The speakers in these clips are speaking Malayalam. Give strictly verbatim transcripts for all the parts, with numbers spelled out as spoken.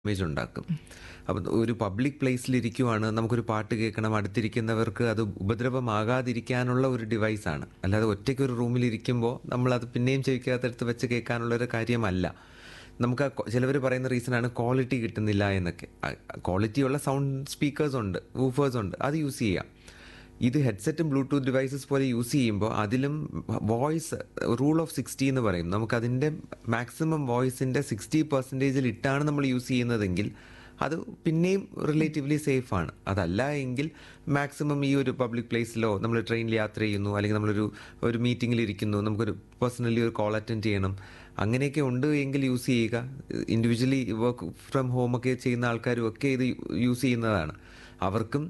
ഇമേജ് ഉണ്ടാക്കും. അപ്പം ഒരു പബ്ലിക് പ്ലേസിലിരിക്കുവാണ്, നമുക്കൊരു പാട്ട് കേൾക്കണം, അടുത്തിരിക്കുന്നവർക്ക് അത് ഉപദ്രവമാകാതിരിക്കാനുള്ള ഒരു ഡിവൈസാണ്. അല്ലാതെ ഒറ്റയ്ക്കൊരു റൂമിലിരിക്കുമ്പോൾ നമ്മളത് പിന്നെയും ചെവിക്കകത്തെടുത്ത് വെച്ച് കേൾക്കാനുള്ളൊരു കാര്യമല്ല. നമുക്ക് ചിലവർ പറയുന്ന റീസണാണ് ക്വാളിറ്റി കിട്ടുന്നില്ല എന്നൊക്കെ. ക്വാളിറ്റിയുള്ള സൗണ്ട് സ്പീക്കേഴ്സ് ഉണ്ട്, വൂഫേഴ്സ് ഉണ്ട്, അത് യൂസ് ചെയ്യാം. ഇത് ഹെഡ്സെറ്റും ബ്ലൂടൂത്ത് ഡിവൈസസ് പോലെ യൂസ് ചെയ്യുമ്പോൾ അതിലും വോയിസ് റൂൾ ഓഫ് സിക്സ്റ്റി എന്ന് പറയും. നമുക്കതിൻ്റെ മാക്സിമം വോയിസിൻ്റെ സിക്സ്റ്റി പെർസെൻറ്റേജിൽ ഇട്ടാണ് നമ്മൾ യൂസ് ചെയ്യുന്നതെങ്കിൽ അത് പിന്നെയും റിലേറ്റീവ്ലി സേഫാണ്. അതല്ല എങ്കിൽ മാക്സിമം ഈ ഒരു പബ്ലിക് പ്ലേസിലോ നമ്മൾ ട്രെയിനിൽ യാത്ര ചെയ്യുന്നു, അല്ലെങ്കിൽ നമ്മളൊരു ഒരു മീറ്റിങ്ങിലിരിക്കുന്നു, നമുക്കൊരു പേഴ്സണലി ഒരു കോൾ അറ്റൻഡ് ചെയ്യണം, അങ്ങനെയൊക്കെ ഉണ്ട് എങ്കിൽ യൂസ് ചെയ്യുക. ഇൻഡിവിജ്വലി വർക്ക് ഫ്രം ഹോമൊക്കെ ചെയ്യുന്ന ആൾക്കാരും ഒക്കെ ഇത് യൂസ് ചെയ്യുന്നതാണ്. അവർക്കും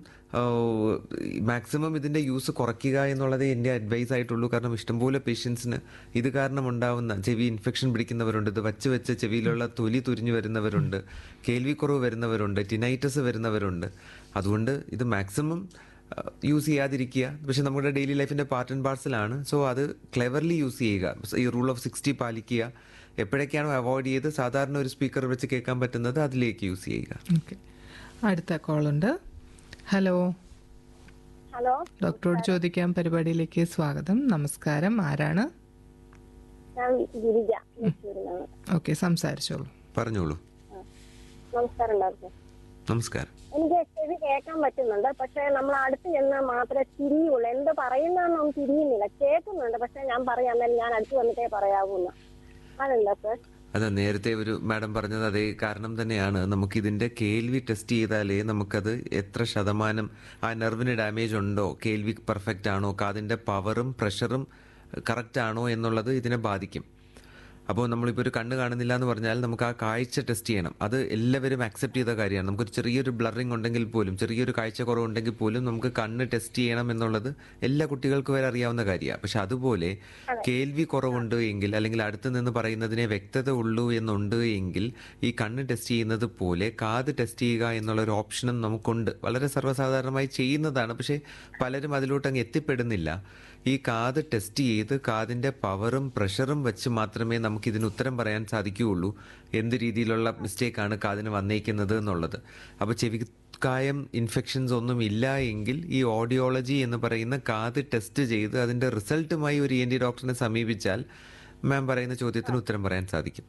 മാക്സിമം ഇതിൻ്റെ യൂസ് കുറയ്ക്കുക എന്നുള്ളതേ എൻ്റെ അഡ്വൈസ് ആയിട്ടുള്ളൂ. കാരണം ഇഷ്ടംപോലെ പേഷ്യൻസിന് ഇത് കാരണം ഉണ്ടാവുന്ന ചെവി ഇൻഫെക്ഷൻ പിടിക്കുന്നവരുണ്ട്, ഇത് വച്ച് വെച്ച് ചെവിയിലുള്ള തൊലി തുരിഞ്ഞു വരുന്നവരുണ്ട്, കേൾവിക്കുറവ് വരുന്നവരുണ്ട്, ടിനൈറ്റസ് വരുന്നവരുണ്ട്. അതുകൊണ്ട് ഇത് മാക്സിമം യൂസ് ചെയ്യാതിരിക്കുക. പക്ഷെ നമ്മുടെ ഡെയിലി ലൈഫിൻ്റെ പാർട്ട് ആൻഡ് പാർസലാണ്. സോ അത് ക്ലെവർലി യൂസ് ചെയ്യുക. ഈ റൂൾ ഓഫ് സിക്സ്റ്റി പാലിക്കുക. എപ്പോഴൊക്കെയാണോ അവോയ്ഡ് ചെയ്ത് സാധാരണ ഒരു സ്പീക്കർ വെച്ച് കേൾക്കാൻ പറ്റുന്നത് അതിലേക്ക് യൂസ് ചെയ്യുക. ഓക്കെ, അടുത്ത കോളുണ്ട്. ഹലോ ഹലോ, ഡോക്ടറോട് ചോദിക്കാൻ പരിപാടിയിലേക്ക് സ്വാഗതം. നമസ്കാരം, ആരാണ്? ഞാൻ ഗിരിജ തൃശ്ശൂരിലാണ്. ഓക്കെ, സംസാരിച്ചോളൂ. പറഞ്ഞോളൂ. നമസ്കാരം ഡോക്ടർ. നമസ്കാരം. എനിക്ക് ചെവി കേൾക്കാൻ പറ്റുന്നുണ്ട്, പക്ഷെ നമ്മൾ അടുത്ത് ചെന്നാൽ മാത്രമേ തിരിയുള്ളൂ. എന്ത് പറയുന്നതെന്നൊന്നും തിരിയുന്നില്ല. കേൾക്കുന്നുണ്ട്, പക്ഷെ ഞാൻ പറയാം ഞാൻ അടുത്ത് വന്നിട്ടേ പറയാവൂന്ന്. അതുണ്ടോ സർ? അത് നേരത്തെ ഒരു മാഡം പറഞ്ഞത് അതേ കാരണം തന്നെയാണ്. നമുക്കിതിൻ്റെ കേൾവി ടെസ്റ്റ് ചെയ്താലേ നമുക്കത് എത്ര ശതമാനം ആ നെർവിന് ഡാമേജ് ഉണ്ടോ, കേൾവി പെർഫെക്റ്റ് ആണോ, കാതിൻ്റെ പവറും പ്രഷറും കറക്റ്റ് ആണോ എന്നുള്ളത് ഇതിനെ ബാധിക്കും. അപ്പോൾ നമ്മളിപ്പോൾ ഒരു കണ്ണ് കാണുന്നില്ല എന്ന് പറഞ്ഞാൽ നമുക്ക് ആ കാഴ്ച ടെസ്റ്റ് ചെയ്യണം. അത് എല്ലാവരും അക്സെപ്റ്റ് ചെയ്ത കാര്യമാണ്. നമുക്കൊരു ചെറിയൊരു ബ്ലറിങ് ഉണ്ടെങ്കിൽ പോലും, ചെറിയൊരു കാഴ്ച കുറവുണ്ടെങ്കിൽ പോലും നമുക്ക് കണ്ണ് ടെസ്റ്റ് ചെയ്യണം എന്നുള്ളത് എല്ലാ കുട്ടികൾക്കും വരെ അറിയാവുന്ന കാര്യമാണ്. പക്ഷെ അതുപോലെ കേൾവി കുറവുണ്ട് എങ്കിൽ, അല്ലെങ്കിൽ അടുത്ത് നിന്ന് പറയുന്നതിനെ വ്യക്തത ഉള്ളൂ എന്നുണ്ട് എങ്കിൽ ഈ കണ്ണ് ടെസ്റ്റ് ചെയ്യുന്നത് പോലെ കാത് ടെസ്റ്റ് ചെയ്യുക എന്നുള്ളൊരു ഓപ്ഷനും നമുക്കുണ്ട്. വളരെ സർവ്വസാധാരണമായി ചെയ്യുന്നതാണ്, പക്ഷേ പലരും അതിലോട്ട് അങ്ങ് എത്തിപ്പെടുന്നില്ല. ഈ കാത് ടെസ്റ്റ് ചെയ്ത് കാതിൻ്റെ പവറും പ്രഷറും വെച്ച് മാത്രമേ നമുക്കിതിന് ഉത്തരം പറയാൻ സാധിക്കുകയുള്ളൂ എന്ത് രീതിയിലുള്ള മിസ്റ്റേക്കാണ് കാതിന് വന്നേക്കുന്നത് എന്നുള്ളത്. അപ്പോൾ ചെവിക്കായം ഇൻഫെക്ഷൻസ് ഒന്നും ഇല്ല എങ്കിൽ ഈ ഓഡിയോളജി എന്ന് പറയുന്ന കാത് ടെസ്റ്റ് ചെയ്ത് അതിൻ്റെ റിസൾട്ടുമായി ഒരു ഇ എൻ ടി ഡോക്ടറിനെ സമീപിച്ചാൽ മാം പറയുന്ന ചോദ്യത്തിന് ഉത്തരം പറയാൻ സാധിക്കും.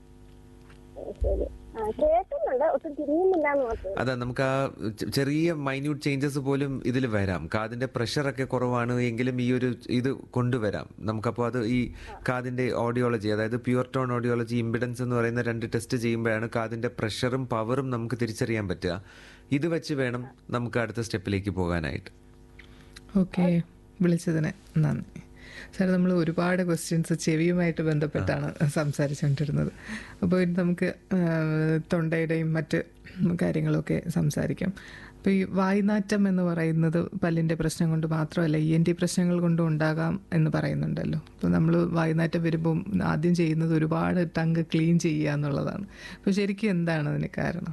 അതാ, നമുക്ക് ആ ചെറിയ മൈന്യൂട്ട് ചേഞ്ചസ് പോലും ഇതിൽ വരാം. കാതിൻ്റെ പ്രഷറൊക്കെ കുറവാണ് എങ്കിലും ഈ ഒരു ഇത് കൊണ്ടുവരാം. നമുക്കപ്പോൾ അത് ഈ കാതിൻ്റെ ഓഡിയോളജി, അതായത് പ്യുവർ ടോൺ ഓഡിയോളജി, ഇമ്പിഡൻസ് എന്ന് പറയുന്ന രണ്ട് ടെസ്റ്റ് ചെയ്യുമ്പോഴാണ് കാതിൻ്റെ പ്രഷറും പവറും നമുക്ക് തിരിച്ചറിയാൻ പറ്റുക. ഇത് വെച്ച് വേണം നമുക്ക് അടുത്ത സ്റ്റെപ്പിലേക്ക് പോകാനായിട്ട്. ഓക്കെ, വിളിച്ചതിന് നന്ദി. സാർ, നമ്മൾ ഒരുപാട് ക്വസ്റ്റ്യൻസ് ചെവിയുമായിട്ട് ബന്ധപ്പെട്ടാണ് സംസാരിച്ചുകൊണ്ടിരുന്നത്. അപ്പോൾ ഇനി നമുക്ക് തൊണ്ടയുടെയും മറ്റ് കാര്യങ്ങളൊക്കെ സംസാരിക്കാം. അപ്പോൾ ഈ വായ്നാറ്റം എന്ന് പറയുന്നത് പല്ലിൻ്റെ പ്രശ്നം കൊണ്ട് മാത്രമല്ല, ഇ എൻ ടി പ്രശ്നങ്ങൾ കൊണ്ടും ഉണ്ടാകാം എന്ന് പറയുന്നുണ്ടല്ലോ. അപ്പോൾ നമ്മൾ വായ്നാറ്റം വരുമ്പം ആദ്യം ചെയ്യുന്നത് ഒരുപാട് ടങ്ക് ക്ലീൻ ചെയ്യുക എന്നുള്ളതാണ്. അപ്പോൾ ശരിക്കും എന്താണ് അതിന് കാരണം?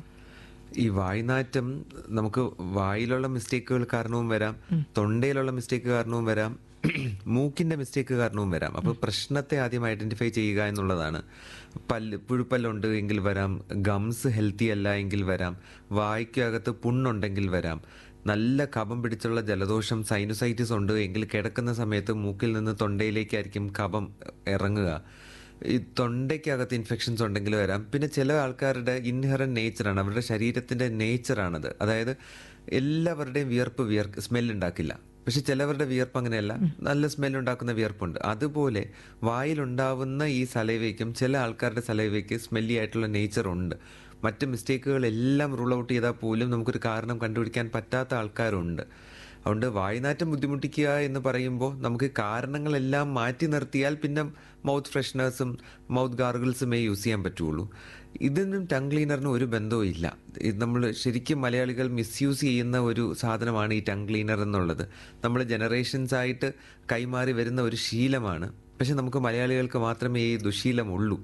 ഈ വായ്നാറ്റം നമുക്ക് വായിലുള്ള മിസ്റ്റേക്കുകൾ കാരണവും വരാം, തൊണ്ടയിലുള്ള മിസ്റ്റേക്ക് കാരണവും വരാം, മൂക്കിൻ്റെ മിസ്റ്റേക്ക് കാരണവും വരാം. അപ്പോൾ പ്രശ്നത്തെ ആദ്യം ഐഡൻറ്റിഫൈ ചെയ്യുക എന്നുള്ളതാണ്. പല്ല് പുഴുപ്പല്ലുണ്ട് എങ്കിൽ വരാം, ഗംസ് ഹെൽത്തി അല്ല എങ്കിൽ വരാം, വായ്ക്കകത്ത് പുണ്ണുണ്ടെങ്കിൽ വരാം, നല്ല കഫം പിടിച്ചുള്ള ജലദോഷം സൈനുസൈറ്റിസ് ഉണ്ട് എങ്കിൽ കിടക്കുന്ന സമയത്ത് മൂക്കിൽ നിന്ന് തൊണ്ടയിലേക്കായിരിക്കും കഫം ഇറങ്ങുക. ഈ തൊണ്ടയ്ക്കകത്ത് ഇൻഫെക്ഷൻസ് ഉണ്ടെങ്കിൽ വരാം. പിന്നെ ചില ആൾക്കാരുടെ ഇൻഹെറൻറ്റ് നേച്ചറാണ്, അവരുടെ ശരീരത്തിൻ്റെ നേച്ചറാണത്. അതായത് എല്ലാവരുടെയും വിയർപ്പ് വിയർ സ്മെല്ലുണ്ടാക്കില്ല. പക്ഷെ ചിലവരുടെ വിയർപ്പ് അങ്ങനെയല്ല, നല്ല സ്മെല്ലുണ്ടാക്കുന്ന വിയർപ്പുണ്ട്. അതുപോലെ വായിലുണ്ടാവുന്ന ഈ സലൈവയ്ക്കും ചില ആൾക്കാരുടെ സലൈവയ്ക്ക് സ്മെല്ലി ആയിട്ടുള്ള നേച്ചറുണ്ട്. മറ്റ് മിസ്റ്റേക്കുകളെല്ലാം റൂൾ ഔട്ട് ചെയ്താൽ പോലും നമുക്കൊരു കാരണം കണ്ടുപിടിക്കാൻ പറ്റാത്ത ആൾക്കാരുണ്ട്. അതുകൊണ്ട് വായ്നാറ്റം ബുദ്ധിമുട്ടിക്കുക എന്ന് പറയുമ്പോൾ നമുക്ക് കാരണങ്ങളെല്ലാം മാറ്റി നിർത്തിയാൽ പിന്നെ മൗത്ത് ഫ്രഷ്നേഴ്സും മൗത്ത് ഗാർഗിൾസുമേ യൂസ് ചെയ്യാൻ പറ്റുള്ളൂ. ഇതിനും ടങ് ക്ലീനറിനും ഒരു ബന്ധവും ഇല്ല. ഇത് നമ്മൾ ശരിക്കും മലയാളികൾ മിസ്യൂസ് ചെയ്യുന്ന ഒരു സാധനമാണ് ഈ ടങ് ക്ലീനർ എന്നുള്ളത്. നമ്മൾ ജനറേഷൻസ് ആയിട്ട് കൈമാറി വരുന്ന ഒരു ശീലമാണ്. പക്ഷെ നമുക്ക് മലയാളികൾക്ക് മാത്രമേ ഈ ദുശീലമുള്ളൂ.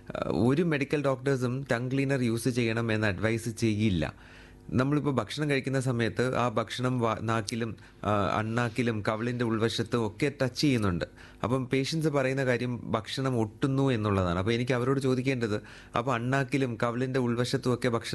ഒരു മെഡിക്കൽ ഡോക്ടേഴ്സും ടങ് ക്ലീനർ യൂസ് ചെയ്യണം എന്ന് അഡ്വൈസ് ചെയ്യില്ല. നമ്മളിപ്പോൾ ഭക്ഷണം കഴിക്കുന്ന സമയത്ത് ആ ഭക്ഷണം നാക്കിലും അണ്ണാക്കിലും കവിളിൻ്റെ ഉൾവശത്തും ഒക്കെ ടച്ച് ചെയ്യുന്നുണ്ട്. അപ്പം പേഷ്യൻസ് പറയുന്ന കാര്യം ഭക്ഷണം ഒട്ടുന്നു എന്നുള്ളതാണ്. അപ്പോൾ എനിക്ക് അവരോട് ചോദിക്കേണ്ടത്, അപ്പോൾ അണ്ണാക്കിലും കവിളിൻ്റെ ഉൾവശത്തും ഒക്കെ ഭക്ഷണം